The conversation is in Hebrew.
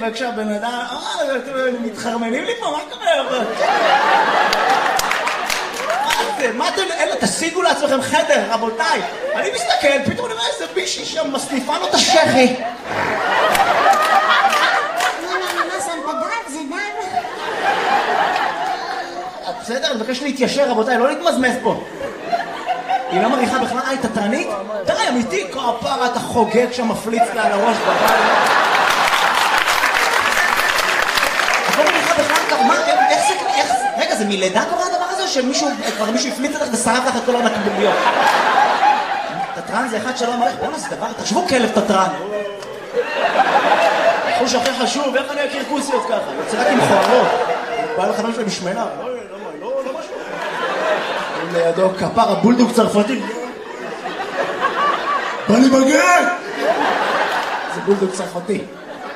וכשהבן אדם, מתחרמנים לי פה, מה קורה? מה אתם, אלה, תשיגו לעצמכם חדר, רבותיי. אני מסתכל, פתאום אני רואה איזה בישי שם, מסניפה לו את השכי. מה שמת דם? זה דם? בסדר, אני מבקש להתיישר, רבותיי, לא להתמזמז פה. היא לא מריחה בכלל, היא תתרנית? די, אמיתי, כפרה, אתה חוגג שם, מפליץ לה על הראש בבית. את לא מריחה בכלל, מה, איך זה, רגע, זה מלידה קורה הדבר הזה, שמישהו, כבר מישהו הפליץ אותך ושרף לך את כל הנקביליות? תתרן זה אחד שלא אמרך, בואו נעשה דבר, תחשבו כלב תתרן. חוש הכי חשוב, איך אני אכיר כוסיות ככה? יוצא רק עם חוערות. בא לחבר שלי משמנה. לא משהו. לידו כפר הבולדוג צרפתי. בא לי בגט! זה בולדוג צרפתי.